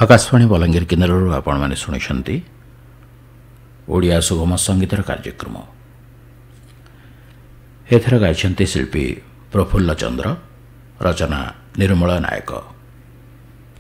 आकाशवाणी बलांगीर केन्द्रରୁ ଆପଣମାନେ ଶୁଣିଛନ୍ତି ଓଡ଼ିଆ ସୁଗମ ସଙ୍ଗୀତର କାର୍ଯ୍ୟକ୍ରମ। ଏଥର ଗାଇଛନ୍ତି ଶିଳ୍ପୀ ପ୍ରଫୁଲ୍ଲ ଚନ୍ଦ୍ର, ରଚନା ନିର୍ମଳ ନାୟକ।